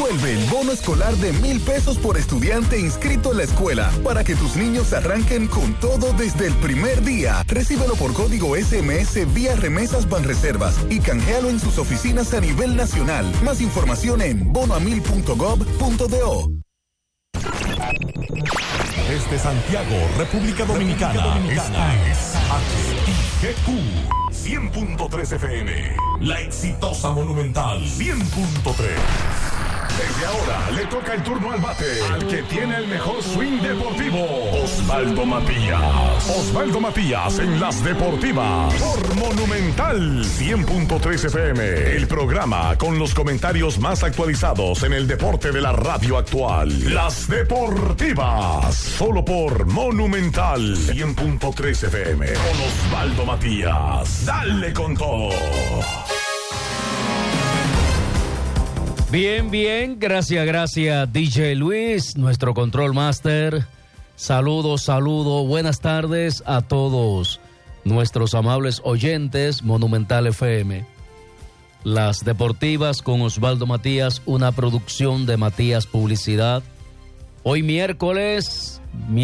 Vuelve el bono escolar de $1,000 por estudiante inscrito en la escuela para que tus niños arranquen con todo desde el primer día. Recíbelo por código SMS vía Remesas Banreservas y canjealo en sus oficinas a nivel nacional. Más información en bonoamil.gov.do. Desde Santiago, República Dominicana, esta es HIGQ 100.3 FM, la exitosa Monumental 100.3. Desde ahora le toca el turno al bate, al que tiene el mejor swing deportivo, Osvaldo Matías. Osvaldo Matías en las deportivas por Monumental 100.3 FM. El programa con los comentarios más actualizados en el deporte de la radio actual. Las deportivas, solo por Monumental 100.3 FM. Con Osvaldo Matías. Dale con todo. Bien, gracias DJ Luis, nuestro control master. Saludos, buenas tardes a todos nuestros amables oyentes Monumental FM. Las deportivas con Osvaldo Matías, una producción de Matías Publicidad. Hoy miércoles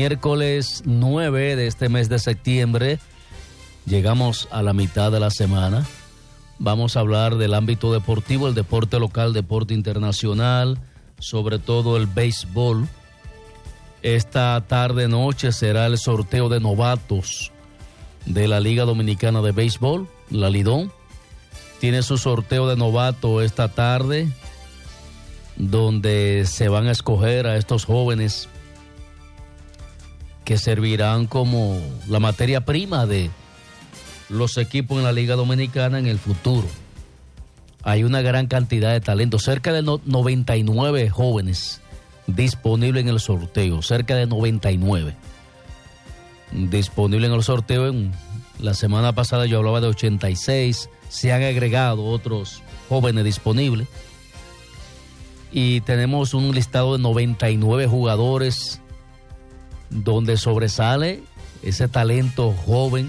9 de este mes de septiembre, llegamos a la mitad de la semana. Vamos a hablar del ámbito deportivo, el deporte local, deporte internacional, sobre todo el béisbol. Esta tarde-noche será el sorteo de novatos de la Liga Dominicana de Béisbol, la Lidón. Tiene su sorteo de novato esta tarde, donde se van a escoger a estos jóvenes que servirán como la materia prima de los equipos en la Liga Dominicana en el futuro. Hay una gran cantidad de talento, cerca de 99 jóvenes disponibles en el sorteo, cerca de 99 disponibles en el sorteo. En la semana pasada yo hablaba de 86, se han agregado otros jóvenes disponibles y tenemos un listado de 99 jugadores donde sobresale ese talento joven.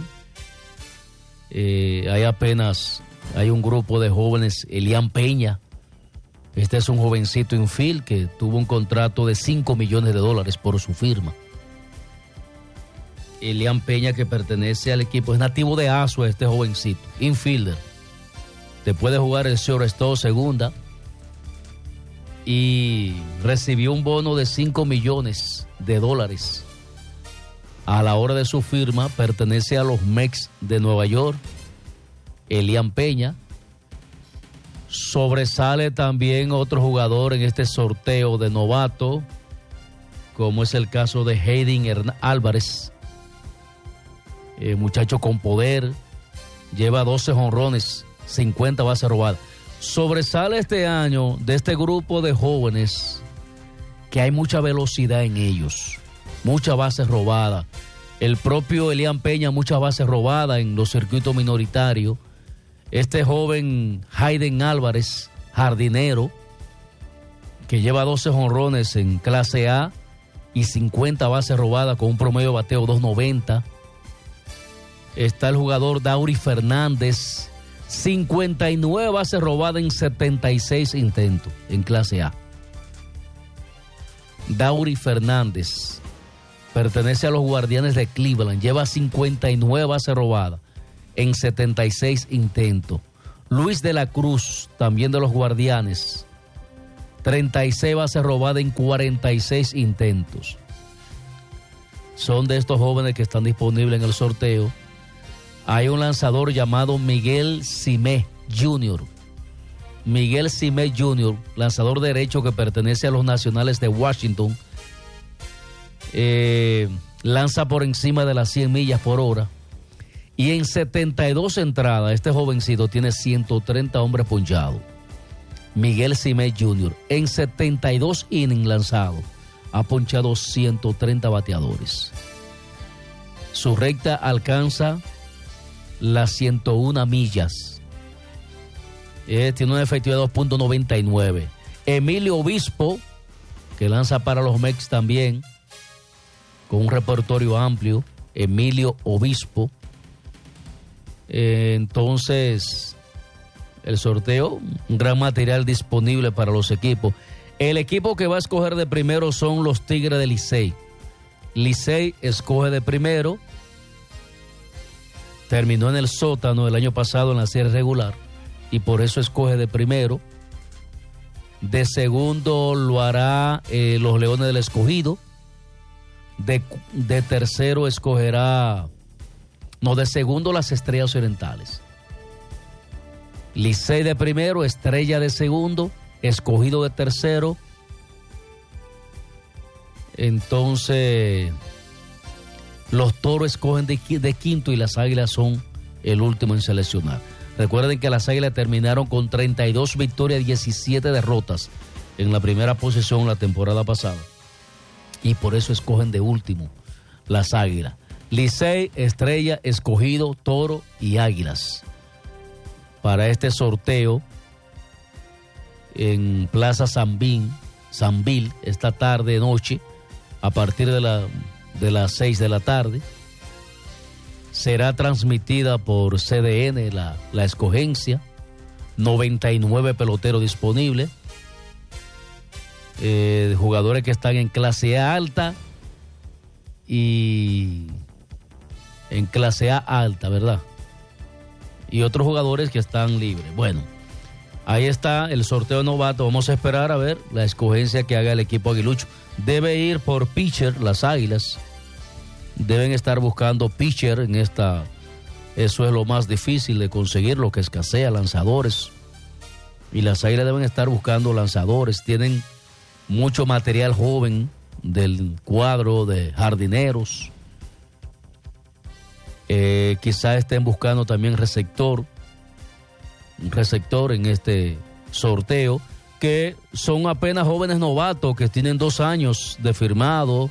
Hay un grupo de jóvenes, Elian Peña. Este es un jovencito infield que tuvo un contrato de $5 millones por su firma. Elian Peña, que pertenece al equipo, es nativo de Asua, este jovencito, infielder. Te puede jugar el shortstop segunda y recibió un bono de $5 millones a la hora de su firma. Pertenece a los Mets de Nueva York, Elian Peña. Sobresale también otro jugador en este sorteo de novato, como es el caso de Hayden Álvarez, muchacho con poder, lleva 12 jonrones, 50 bases robadas. Sobresale este año de este grupo de jóvenes que hay mucha velocidad en ellos, muchas bases robadas. El propio Elian Peña, muchas bases robadas en los circuitos minoritarios. Este joven Hayden Álvarez, jardinero, que lleva 12 jonrones en clase A y 50 bases robadas con un promedio de bateo 2.90. Está el jugador Daury Fernández, 59 bases robadas en 76 intentos en clase A. Daury Fernández pertenece a los Guardianes de Cleveland, lleva 59 bases robadas en 76 intentos. Luis de la Cruz, también de los Guardianes, 36 bases robadas en 46 intentos. Son de estos jóvenes que están disponibles en el sorteo. Hay un lanzador llamado Miguel Simé Jr. Miguel Simé Jr., lanzador derecho que pertenece a los Nacionales de Washington. Lanza por encima de las 100 millas por hora. Y en 72 entradas, este jovencito tiene 130 hombres ponchados. Miguel Simé Jr., en 72 innings lanzados, ha ponchado 130 bateadores. Su recta alcanza las 101 millas. Tiene una efectividad de 2.99. Emilio Obispo, que lanza para los Mets también, con un repertorio amplio. Emilio Obispo. Entonces, el sorteo, un gran material disponible para los equipos. El equipo que va a escoger de primero son los Tigres de Licey. Licey escoge de primero. Terminó en el sótano el año pasado en la serie regular y por eso escoge de primero. De segundo lo hará los Leones del Escogido. De tercero escogerá... No, de segundo las Estrellas Orientales. Licey de primero, Estrella de segundo, Escogido de tercero. Entonces, los Toros escogen de quinto y las Águilas son el último en seleccionar. Recuerden que las Águilas terminaron con 32 victorias y 17 derrotas en la primera posición la temporada pasada. Y por eso escogen de último las Águilas. Licey, Estrella, Escogido, Toro y Águilas. Para este sorteo en Plaza Sanvil, esta tarde, noche, a partir de las 6 de la tarde. Será transmitida por CDN la escogencia. 99 peloteros disponibles. Jugadores que están en clase A alta y en clase A alta, ¿verdad? Y otros jugadores que están libres. Bueno, ahí está el sorteo novato. Vamos a esperar a ver la escogencia que haga el equipo aguilucho. Debe ir por pitcher las Águilas. Deben estar buscando pitcher en esta. Eso es lo más difícil de conseguir, lo que escasea, lanzadores. Y las Águilas deben estar buscando lanzadores. Tienen mucho material joven del cuadro de jardineros. Quizás estén buscando también un receptor en este sorteo, que son apenas jóvenes novatos que tienen 2 años de firmado,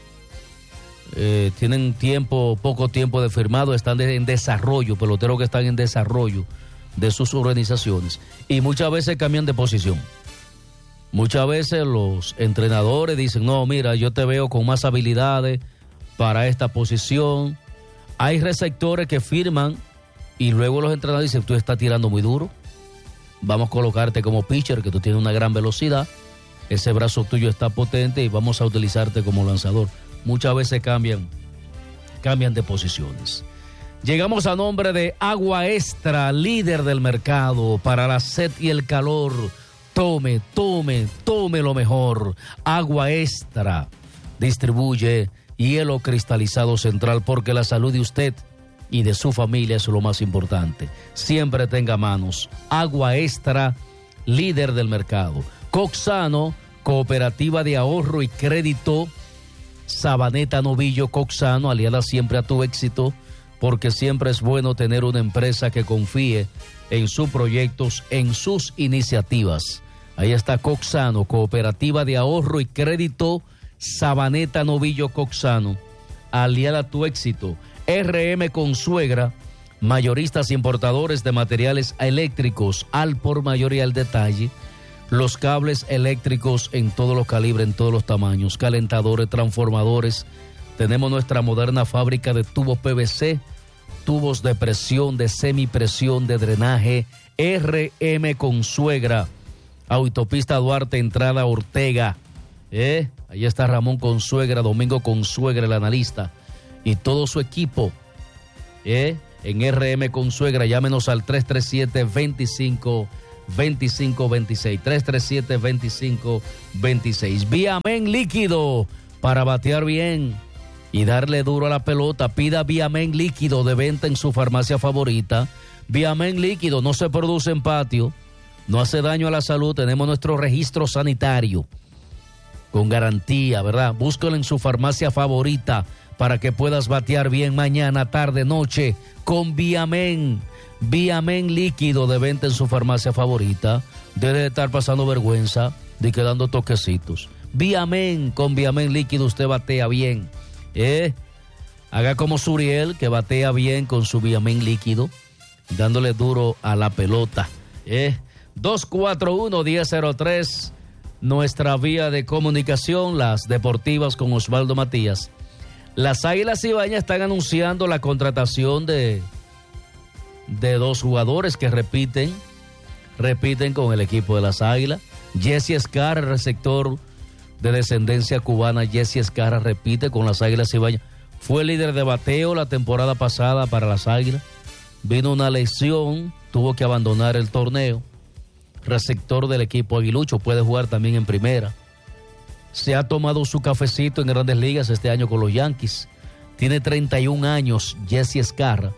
tienen poco tiempo de firmado, están en desarrollo, peloteros que están en desarrollo de sus organizaciones y muchas veces cambian de posición. Muchas veces los entrenadores dicen, no, mira, yo te veo con más habilidades para esta posición. Hay receptores que firman y luego los entrenadores dicen, tú estás tirando muy duro, vamos a colocarte como pitcher, que tú tienes una gran velocidad, ese brazo tuyo está potente y vamos a utilizarte como lanzador. Muchas veces cambian de posiciones. Llegamos a nombre de Agua Extra, líder del mercado para la sed y el calor. Tome lo mejor. Agua Extra distribuye hielo cristalizado Central, porque la salud de usted y de su familia es lo más importante. Siempre tenga manos. Agua Extra, líder del mercado. Coxano, cooperativa de ahorro y crédito. Sabaneta Novillo Coxano, aliada siempre a tu éxito, porque siempre es bueno tener una empresa que confíe en sus proyectos, en sus iniciativas. Ahí está Coxano, cooperativa de ahorro y crédito. Sabaneta Novillo Coxano, aliada a tu éxito. RM Consuegra, mayoristas importadores de materiales eléctricos al por mayor y al detalle. Los cables eléctricos en todos los calibres, en todos los tamaños, calentadores, transformadores. Tenemos nuestra moderna fábrica de tubos PVC, tubos de presión, de semipresión, de drenaje. RM Consuegra, autopista Duarte, entrada Ortega. Ahí está Ramón Consuegra, Domingo Consuegra, el analista, y todo su equipo. En RM Consuegra, llámenos al 337-2526, 337-2526. Viamen líquido para batear bien y darle duro a la pelota. Pida Viamen líquido de venta en su farmacia favorita. Viamen líquido no se produce en patio, no hace daño a la salud. Tenemos nuestro registro sanitario con garantía, ¿verdad? Búscalo en su farmacia favorita para que puedas batear bien mañana, tarde, noche con Viamen. Viamen líquido de venta en su farmacia favorita. Debe de estar pasando vergüenza de que dando toquecitos. Viamen, con Viamen líquido usted batea bien. Haga como Suriel, que batea bien con su Viamen líquido, dándole duro a la pelota. 241-1003. Nuestra vía de comunicación, las deportivas con Osvaldo Matías. Las Águilas Ibaeñas están anunciando la contratación de 2 jugadores que repiten con el equipo de las Águilas. Jesse Escarra, receptor de descendencia cubana. Jesse Escarra repite con las Águilas Cibaeñas. Fue líder de bateo la temporada pasada para las Águilas. Vino una lesión, tuvo que abandonar el torneo. Receptor del equipo aguilucho, puede jugar también en primera. Se ha tomado su cafecito en Grandes Ligas este año con los Yankees. Tiene 31 años Jesse Escarra.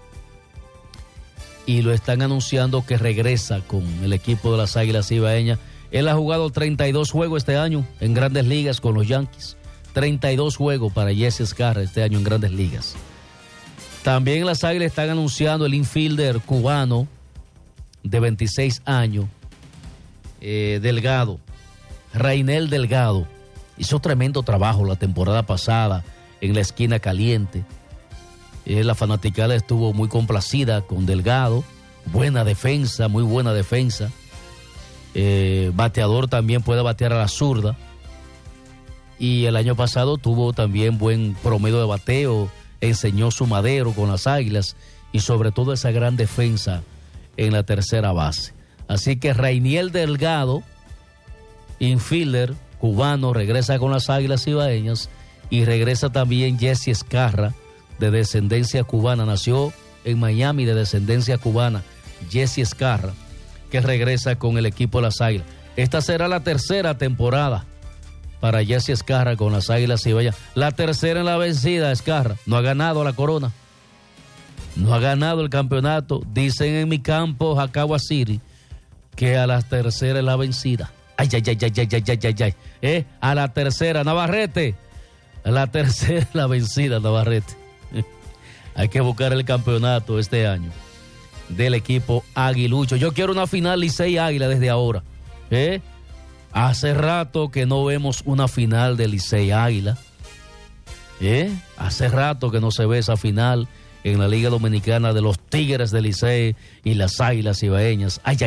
Y lo están anunciando que regresa con el equipo de las Águilas Cibaeñas. Él ha jugado 32 juegos este año en Grandes Ligas con los Yankees. 32 juegos para Jesse Escarra este año en Grandes Ligas. También las Águilas están anunciando el infielder cubano de 26 años, Delgado, Rainel Delgado. Hizo tremendo trabajo la temporada pasada en la esquina caliente. La fanaticada estuvo muy complacida con Delgado. Buena defensa, muy buena defensa. Bateador, también puede batear a la zurda. Y el año pasado tuvo también buen promedio de bateo, enseñó su madero con las Águilas y sobre todo esa gran defensa en la tercera base. Así que Rainiel Delgado, infielder cubano, regresa con las Águilas Cibaeñas, y regresa también Jesse Escarra, de descendencia cubana, nació en Miami de descendencia cubana, Jesse Escarra, que regresa con el equipo de las Águilas. Esta será la tercera temporada para Jesse Escarra con las Águilas Cibaeñas. La tercera en la vencida. Escarra no ha ganado la corona, no ha ganado el campeonato. Dicen en mi campo, Jacagua City, que a la tercera es la vencida. Ay. A la tercera, Navarrete. A la tercera la vencida, Navarrete. Hay que buscar el campeonato este año del equipo aguilucho. Yo quiero una final Licey Águila desde ahora. Hace rato que no vemos una final de Licey Águila. Hace rato que no se ve esa final en la Liga Dominicana de los Tigres de Licey y las Águilas Cibaeñas. Ay.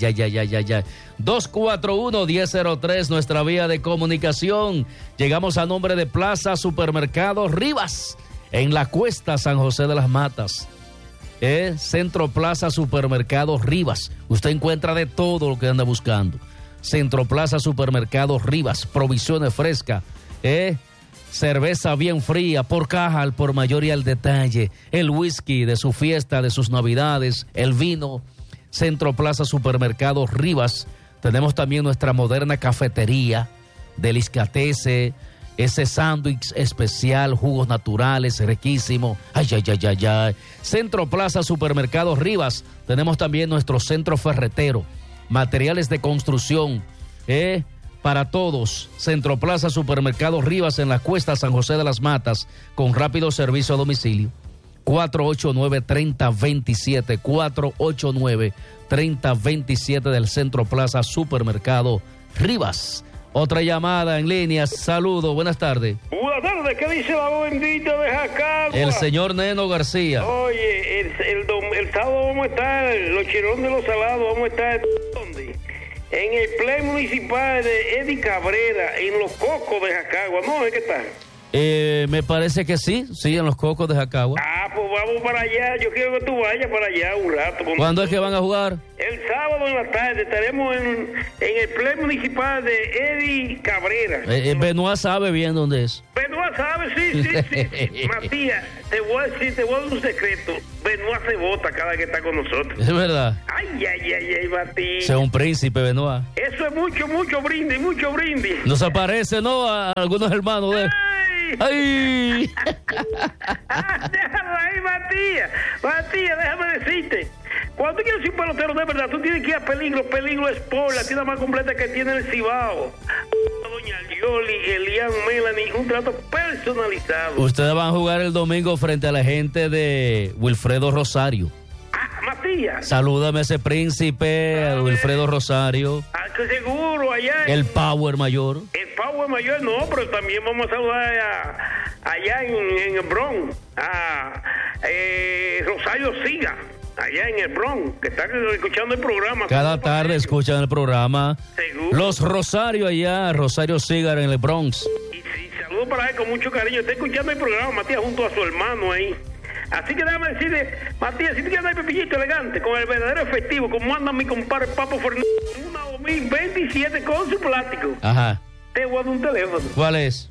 241-1003, nuestra vía de comunicación. Llegamos a nombre de Plaza Supermercado Rivas, en la Cuesta San José de las Matas. Centro Plaza Supermercado Rivas. Usted encuentra de todo lo que anda buscando. Centro Plaza Supermercado Rivas, provisiones frescas, cerveza bien fría, por caja, al por mayor y al detalle, el whisky de su fiesta, de sus navidades, el vino. Centro Plaza Supermercado Rivas. Tenemos también nuestra moderna cafetería, Deliscatese, ese sándwich especial, jugos naturales, riquísimo. Ay. Centro Plaza Supermercado Rivas. Tenemos también nuestro centro ferretero, materiales de construcción, para todos. Centro Plaza Supermercado Rivas, en la Cuesta San José de las Matas, con rápido servicio a domicilio. 489-3027, 489-3027 del Centro Plaza Supermercado Rivas. Otra llamada en línea. Saludos, buenas tardes. Buenas tardes, ¿qué dice la voz bendita de Jacagua? El señor Neno García. Oye, el sábado vamos a estar, los Chirón de los Salados, vamos a estar, ¿dónde? En el play municipal de Eddie Cabrera, en Los Cocos de Jacagua, ¿no? ¿Es que está? Me parece que sí, en Los Cocos de Jacagua. Pues vamos para allá, yo quiero que tú vayas para allá un rato. ¿Cuándo es que van a jugar? El sábado en la tarde, estaremos en el play municipal de Eddie Cabrera. Benoit sabe bien dónde es. Benoit sabe, sí. Matías, te voy a dar un secreto. Benoit se vota cada que está con nosotros. Es verdad. Ay, Matías. Es un príncipe, Benoit. Eso es mucho brindis. Nos aparece, ¿no? A algunos hermanos de él. ¡Ay! Déjalo ahí, Matías, déjame decirte. Cuando tú quieres ser un pelotero de verdad, tú tienes que ir a Peligro Sport, la tienda más completa que tiene el Cibao. Doña Lioli, Elian, Melanie, un trato personalizado. Ustedes van a jugar el domingo frente a la gente de Wilfredo Rosario. Matías. Salúdame a ese príncipe, a Wilfredo Rosario. Que seguro, allá. El Power Mayor. El Power Mayor no, pero también vamos a saludar allá en el Bronx, a Rosario Siga, allá en el Bronx, que están escuchando el programa. Cada tarde escuchan el programa. Seguro. Los Rosario allá, Rosario Siga en el Bronx. Y sí, saludo para él con mucho cariño. Está escuchando el programa, Matías, junto a su hermano ahí. Así que déjame decirle, Matías, si tú quieres dar pepillito elegante, con el verdadero efectivo, como anda mi compadre Papo Fernández, una 2027 con su plástico. Ajá. Te guardo un teléfono. ¿Cuál es?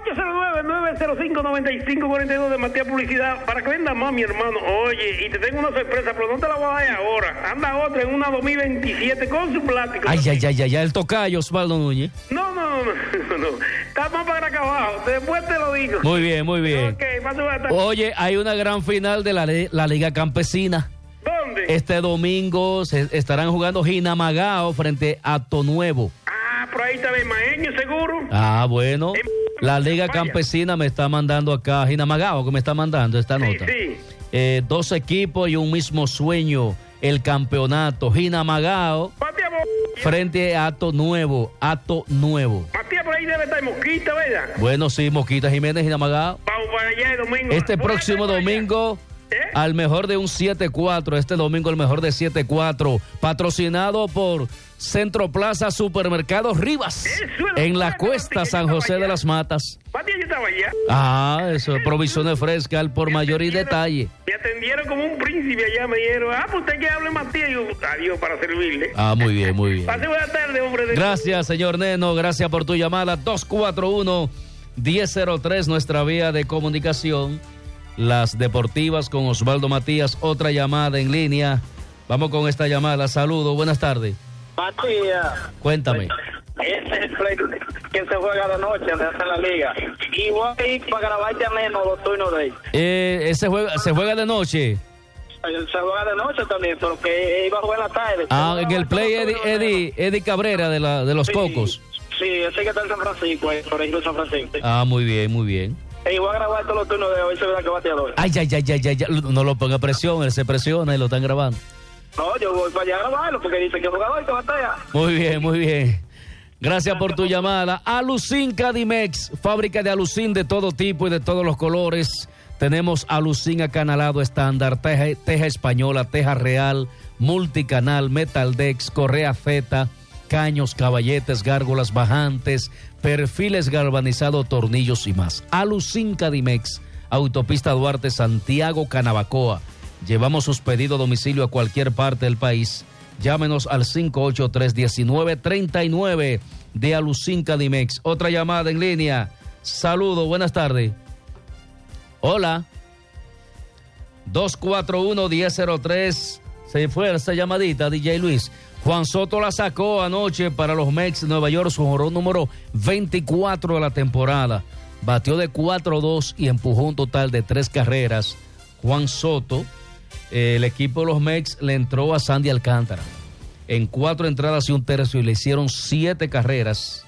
809-905-9542 de Matías Publicidad para que venda más, mi hermano. Oye, y te tengo una sorpresa, pero no te la voy a dar ahora. Anda otra en una 2027 con su plástico. Ay, el tocayo, Osvaldo Núñez. No. Está más para acá abajo. Después te lo digo. Muy bien. Ok, paso buena tarde. Oye, hay una gran final de la Liga Campesina. ¿Dónde? Este domingo se estarán jugando Jinamagao frente a Tonuevo. Por ahí está el Maeño, seguro. Ah, bueno. La Liga Campesina me está mandando acá, Jinamagao, que me está mandando esta nota. Sí. 2 equipos y un mismo sueño, el campeonato. Jinamagao frente a Ato Nuevo. Matías, por ahí debe estar Mosquita, ¿verdad? Bueno, sí, Mosquita Jiménez, Jinamagao. Vamos para allá el domingo. Este próximo domingo, al mejor de un 7-4. Este domingo, el mejor de 7-4. Patrocinado por Centro Plaza Supermercados Rivas. En la Cuesta San José de las Matas. Matías, yo estaba allá. Ah, eso es provisiones frescas al por mayor y detalle. Me atendieron como un príncipe allá. Me dijeron, pues usted que hable Matías. Y yo, adiós para servirle. Ah, muy bien. Pase buena tarde, hombre. Gracias, señor Neno. Gracias por tu llamada. 241-1003, nuestra vía de comunicación. Las deportivas con Osvaldo Matías. Otra llamada en línea. Vamos con esta llamada. Saludos, buenas tardes. Matías. Cuéntame. Ese es el play que se juega de noche en la liga. Y voy a ir para grabar ya menos los turnos de ahí. Se juega de noche. Se juega de noche también, pero que iba a jugar en la tarde. En el play Eddie Cabrera de los Cocos. Sí, ese que está en San Francisco, por ejemplo San Francisco. Ah, muy bien. Y voy a grabar todos los turnos de hoy, se verá que bateador. Ay, no lo ponga presión, él se presiona y lo están grabando. No, yo voy para allá a grabarlo porque dice que jugador que batea. Muy bien. Gracias por tu llamada. Alucin Cadimex, fábrica de alucin de todo tipo y de todos los colores. Tenemos alucin acanalado estándar, teja española, teja real, multicanal, metaldex, correa Z, caños, caballetes, gárgolas bajantes, perfiles galvanizados, tornillos y más. Alucin Cadimex, autopista Duarte, Santiago, Canabacoa. Llevamos sus pedidos a domicilio a cualquier parte del país. Llámenos al 583-1939 de Alucin Cadimex. Otra llamada en línea. Saludos, buenas tardes. Hola. 241-1003. Se fue esa llamadita, DJ Luis. Juan Soto la sacó anoche para los Mets de Nueva York, su jonrón número 24 de la temporada. Batió de 4-2 y empujó un total de 3 carreras. Juan Soto, el equipo de los Mets le entró a Sandy Alcántara en 4 entradas y 1 tercio y le hicieron 7 carreras.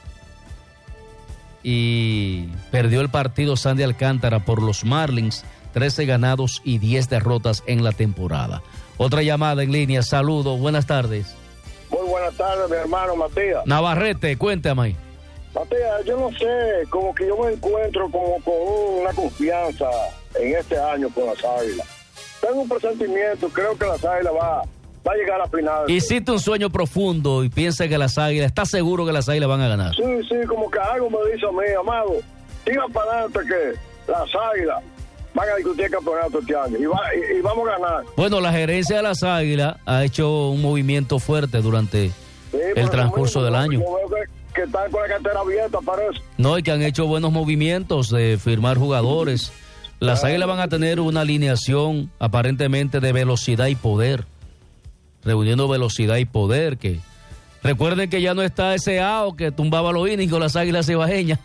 Y perdió el partido Sandy Alcántara por los Marlins, 13 ganados y 10 derrotas en la temporada. Otra llamada en línea. Saludos, buenas tardes. Muy buenas tardes, mi hermano Matías. Navarrete, cuéntame. Matías, yo no sé, como que yo me encuentro como con una confianza en este año con las Águilas. Tengo un presentimiento, creo que las Águilas va a llegar a la final. Hiciste un sueño profundo y piensa que las Águilas, ¿estás seguro que las Águilas van a ganar? Sí, como que algo me dice a mí, amado, siga para adelante que las Águilas van a discutir el campeonato este año y vamos a ganar. Bueno, la gerencia de las Águilas ha hecho un movimiento fuerte durante el transcurso del año. Yo veo que están con la cartera abierta, parece. No, y que han hecho buenos movimientos de firmar jugadores. Las Águilas van a tener una alineación aparentemente de velocidad y poder, reuniendo velocidad y poder. Que recuerden que ya no está ese AO que tumbaba los innings con las Águilas cibaeñas.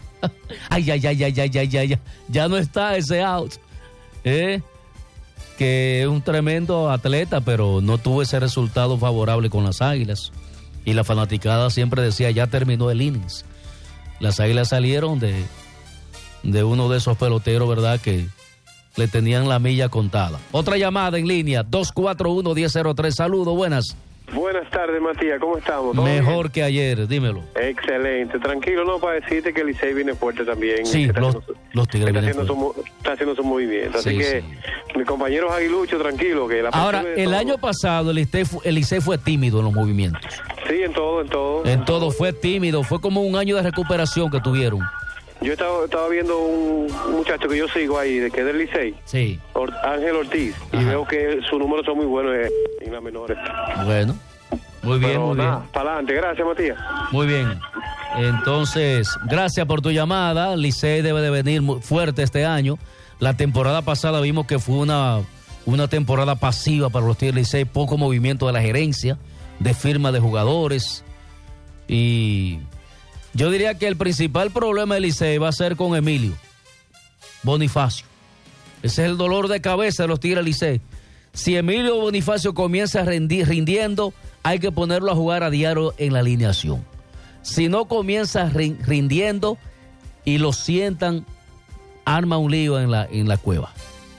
Ya no está ese out. Que es un tremendo atleta, pero no tuvo ese resultado favorable con las Águilas. Y la fanaticada siempre decía, ya terminó el innings. Las Águilas salieron de uno de esos peloteros, ¿verdad?, que le tenían la milla contada. Otra llamada en línea, 241-1003. Saludos, buenas. Buenas tardes, Matías, ¿cómo estamos? Mejor bien que ayer, dímelo. Excelente, tranquilo, no, para decirte que el Licey viene fuerte también. Sí, los Tigres vienen fuerte. Está haciendo su movimiento, así que mis compañeros aguiluchos, tranquilo. Que ahora, el año pasado el Licey fue tímido en los movimientos. Sí, en todo. En todo fue tímido, fue como un año de recuperación que tuvieron. Yo estaba viendo un muchacho que yo sigo ahí, que es del Licey, sí, Ángel Ortiz, y veo que sus números son muy buenos en las menores. Bueno, Muy bien, pero, muy bien. Para adelante, gracias, Matías. Muy bien. Entonces, gracias por tu llamada. Licey debe de venir muy fuerte este año. La temporada pasada vimos que fue una temporada pasiva para los Tigres Licey, poco movimiento de la gerencia, de firma de jugadores. Y yo diría que el principal problema de Licey va a ser con Emilio Bonifacio. Ese es el dolor de cabeza de los Tigres Licey. Si Emilio Bonifacio comienza rindiendo, hay que ponerlo a jugar a diario en la alineación. Si no comienza rindiendo y lo sientan, arma un lío en la cueva.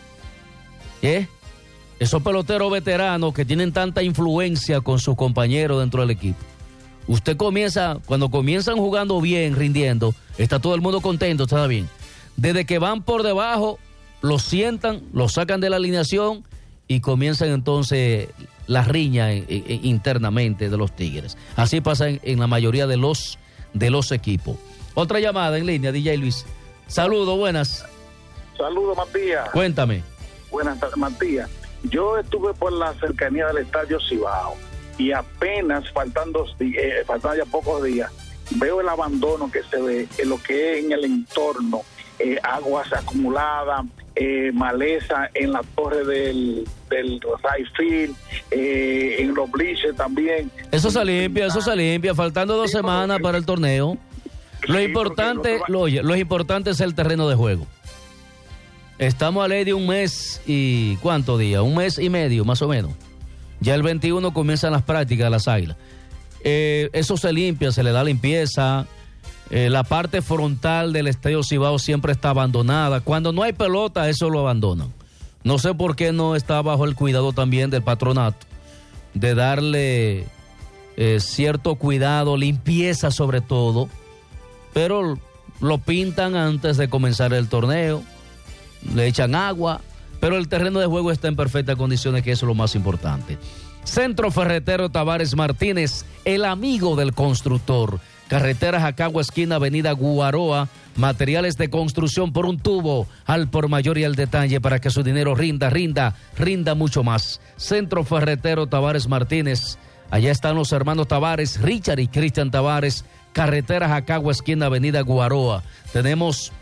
Esos peloteros veteranos que tienen tanta influencia con sus compañeros dentro del equipo. Usted cuando comienzan jugando bien, rindiendo, está todo el mundo contento, está bien. Desde que van por debajo, lo sientan, lo sacan de la alineación y comienzan entonces la riña internamente de los Tigres. Así pasa en la mayoría de los equipos. Otra llamada en línea, DJ Luis. Saludos, buenas. Saludos, Matías. Cuéntame. Buenas tardes, Matías. Yo estuve por la cercanía del Estadio Cibao y apenas faltan ya pocos días, veo el abandono que se ve en lo que es en el entorno, aguas acumuladas, maleza en la torre del right field, en los bleachers también. Eso se limpia, faltando 2 semanas para el torneo. Lo importante es el terreno de juego. Estamos a ley de un mes y ¿cuántos días? 1 mes y medio, más o menos. Ya el 21 comienzan las prácticas de las Águilas. Eso se limpia, se le da limpieza. La parte frontal del Estadio Cibao siempre está abandonada. Cuando no hay pelota, eso lo abandonan. No sé por qué no está bajo el cuidado también del patronato, de darle cierto cuidado, limpieza sobre todo, pero lo pintan antes de comenzar el torneo, le echan agua, pero el terreno de juego está en perfectas condiciones, que eso es lo más importante. Centro Ferretero Tavares Martínez, el amigo del constructor. Carretera Jacagua, esquina Avenida Guaroa. Materiales de construcción por un tubo, al por mayor y al detalle, para que su dinero rinda mucho más. Centro Ferretero Tavares Martínez. Allá están los hermanos Tavares, Richard y Cristian Tavares. Carretera Jacagua, esquina Avenida Guaroa. Tenemos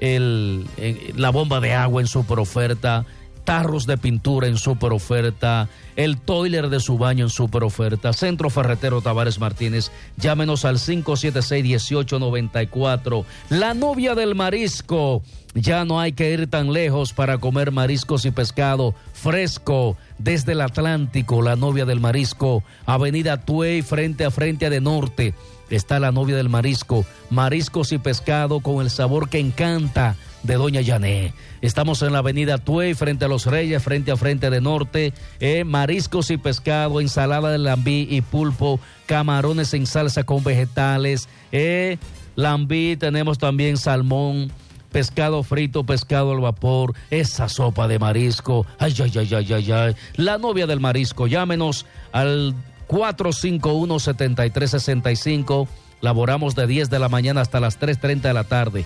la bomba de agua en super oferta, tarros de pintura en super oferta, el toiler de su baño en super oferta. Centro Ferretero Tavares Martínez. Llámenos al 576-1894. La novia del marisco. Ya no hay que ir tan lejos para comer mariscos y pescado fresco desde el Atlántico. La novia del marisco, Avenida Tuey, frente a de Norte. Está la novia del marisco, mariscos y pescado con el sabor que encanta de Doña Yané. Estamos en la Avenida Tuey, frente a Los Reyes, frente a de Norte. Mariscos y pescado, ensalada de lambí y pulpo, camarones en salsa con vegetales, lambí, tenemos también salmón, pescado frito, pescado al vapor, esa sopa de marisco. Ay. La novia del marisco. Llámenos al 451-7365. Laboramos de 10 de la mañana hasta las 3:30 de la tarde.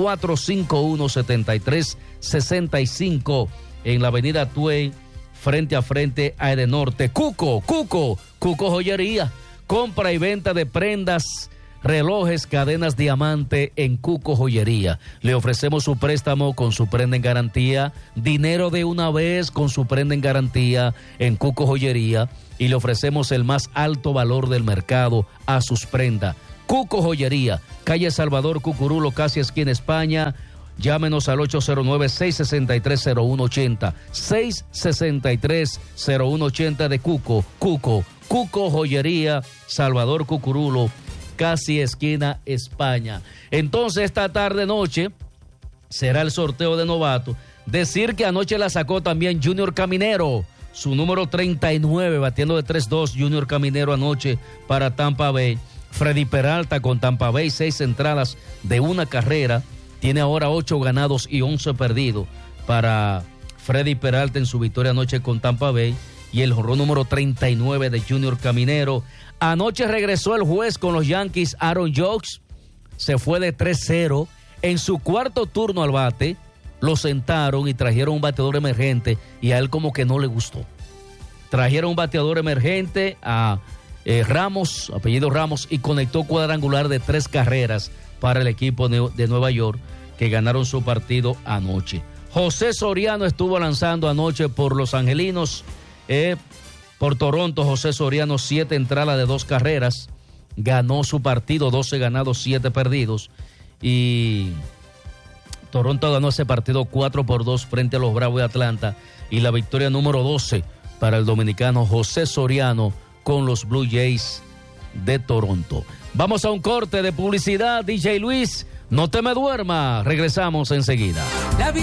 451-7365 en la Avenida Tuey, frente a Edenorte. Cuco Joyería. Compra y venta de prendas, relojes, cadenas, diamante en Cuco Joyería. Le ofrecemos su préstamo con su prenda en garantía, dinero de una vez con su prenda en garantía en Cuco Joyería, y le ofrecemos el más alto valor del mercado a sus prendas. Cuco Joyería, calle Salvador Cucurulo, casi esquina España. Llámenos al 809-663-0180. 663-0180 de Cuco Joyería, Salvador Cucurulo, casi esquina España. Entonces, esta tarde-noche será el sorteo de novato. Decir que anoche la sacó también Junior Caminero, su número 39, batiendo de 3-2. Junior Caminero anoche para Tampa Bay. Freddy Peralta con Tampa Bay, 6 entradas de 1 carrera. Tiene ahora 8 ganados y 11 perdidos para Freddy Peralta en su victoria anoche con Tampa Bay. Y el jonrón número 39 de Junior Caminero. Anoche regresó el juez con los Yankees, Aaron Judge. Se fue de 3-0. En su cuarto turno al bate, lo sentaron y trajeron un bateador emergente, y a él como que no le gustó. Trajeron un bateador emergente a Ramos, apellido Ramos, y conectó cuadrangular de 3 carreras para el equipo de Nueva York, que ganaron su partido anoche. José Soriano estuvo lanzando anoche por los Angelinos. Por Toronto, José Soriano, 7 entradas de 2 carreras. Ganó su partido, 12 ganados, 7 perdidos. Y Toronto ganó ese partido 4-2 frente a los Bravos de Atlanta. Y la victoria número 12 para el dominicano José Soriano con los Blue Jays de Toronto. Vamos a un corte de publicidad, DJ Luis. No te me duermas. Regresamos enseguida.